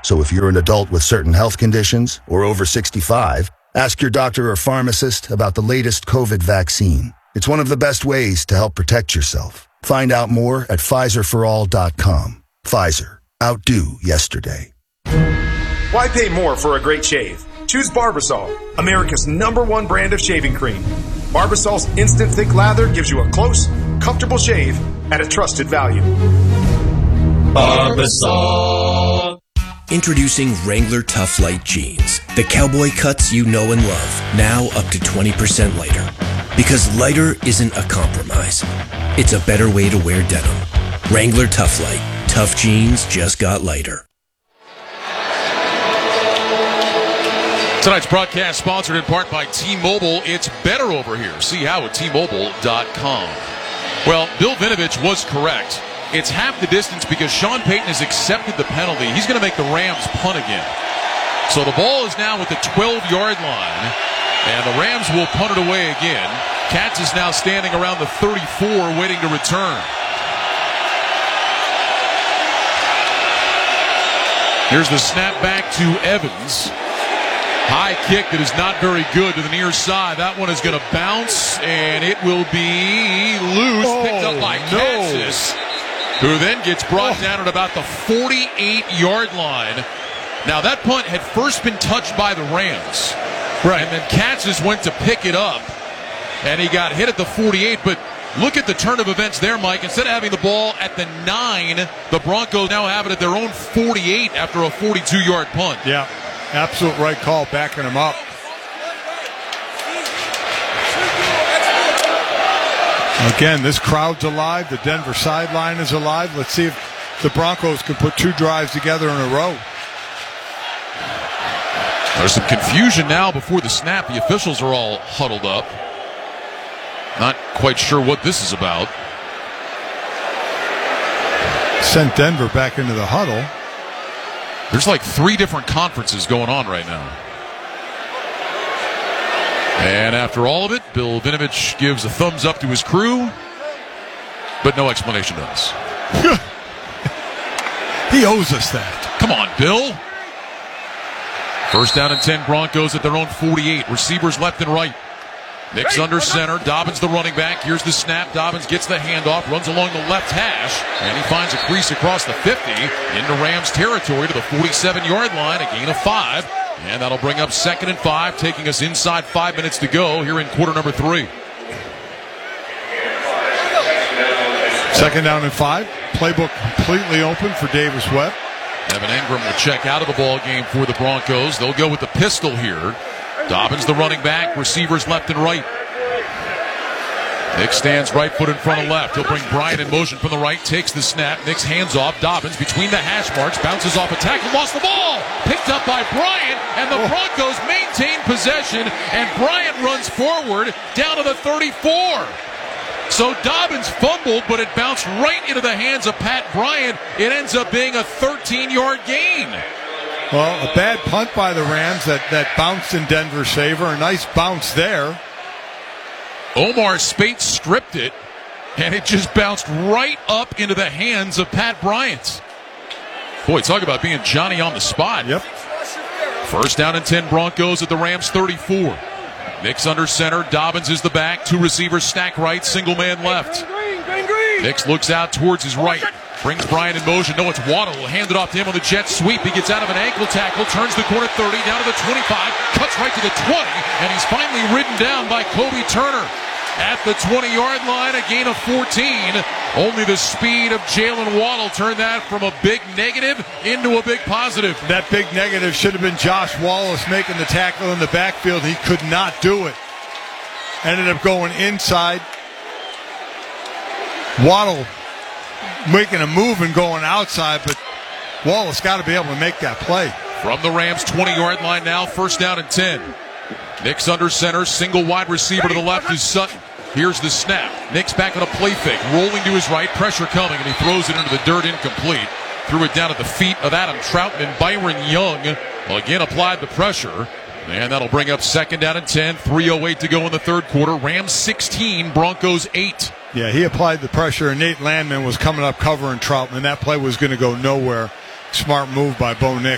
So if you're an adult with certain health conditions or over 65, ask your doctor or pharmacist about the latest COVID vaccine. It's one of the best ways to help protect yourself. Find out more at PfizerForAll.com. Pfizer. Outdo yesterday. Why pay more for a great shave? Choose Barbasol, America's #1 brand of shaving cream. Barbasol's instant thick lather gives you a close, comfortable shave at a trusted value. Barbasol. Introducing Wrangler Tough Light Jeans. The cowboy cuts you know and love. Now up to 20% lighter. Because lighter isn't a compromise. It's a better way to wear denim. Wrangler Tough Light. Tough jeans just got lighter. Tonight's broadcast sponsored in part by T-Mobile. It's better over here. See how at T-Mobile.com. Well, Bill Vinovich was correct. It's half the distance because Sean Payton has accepted the penalty. He's going to make the Rams punt again. So the ball is now at the 12-yard line, and the Rams will punt it away again. Katz is now standing around the 34 waiting to return. Here's the snap back to Evans. High kick that is not very good to the near side. That one is going to bounce, and it will be loose. Picked up by Kansas, who then gets brought down at about the 48-yard line. Now, that punt had first been touched by the Rams. Right. And then Kansas went to pick it up, and he got hit at the 48. But look at the turn of events there, Mike. Instead of having the ball at the 9, the Broncos now have it at their own 48 after a 42-yard punt. Yeah. Absolute right call, backing him up. Again, this crowd's alive. The Denver sideline is alive. Let's see if the Broncos can put 2 drives together in a row. There's some confusion now before the snap. The officials are all huddled up. Not quite sure what this is about. Sent Denver back into the huddle. There's like 3 different conferences going on right now. And after all of it, Bill Vinovich gives a thumbs up to his crew, but no explanation to us. He owes us that. Come on, Bill. First down and 10, Broncos at their own 48. Receivers left and right. Nix under center. Dobbins the running back. Here's the snap. Dobbins gets the handoff, runs along the left hash, and he finds a crease across the 50 into Rams territory to the 47-yard line, a gain of 5. And that'll bring up 2nd and 5, taking us inside 5 minutes to go here in quarter number 3. 2nd down and 5. Playbook completely open for Davis Webb. Evan Engram will check out of the ball game for the Broncos. They'll go with the pistol here. Dobbins the running back, receivers left and right. Nick stands right foot in front of left. He'll bring Bryant in motion from the right, takes the snap. Nick's hands off. Dobbins between the hash marks, bounces off a tackle, lost the ball. Picked up by Bryant, and the Broncos maintain possession, and Bryant runs forward down to the 34. So Dobbins fumbled, but it bounced right into the hands of Pat Bryant. It ends up being a 13-yard gain. Well, a bad punt by the Rams that bounced in Denver's favor. A nice bounce there. Omar Speight stripped it, and it just bounced right up into the hands of Pat Bryant. Boy, talk about being Johnny on the spot. Yep. First down and 10, Broncos at the Rams 34. Nix under center. Dobbins is the back. 2 receivers stack right. Single man left. Nix looks out towards his right. Brings Bryant in motion. No, it's Waddle. Will hand it off to him on the jet sweep. He gets out of an ankle tackle. Turns the corner 30. Down to the 25. Cuts right to the 20. And he's finally ridden down by Kobe Turner. At the 20-yard line, a gain of 14. Only the speed of Jalen Waddle turned that from a big negative into a big positive. That big negative should have been Josh Wallace making the tackle in the backfield. He could not do it. Ended up going inside. Waddle making a move and going outside, but Wallace got to be able to make that play. From the Rams' 20-yard line now, first down and 10. Nix under center, single wide receiver to the left is Sutton. Here's the snap. Nix back on a play fake, rolling to his right, pressure coming, and he throws it into the dirt, incomplete. Threw it down at the feet of Adam Troutman. Byron Young again applied the pressure, and that'll bring up 2nd down and 10. 3:08 to go in the third quarter. Rams 16, Broncos 8. Yeah, he applied the pressure, and Nate Landman was coming up covering Troutman. That play was going to go nowhere. Smart move by Bo Nix.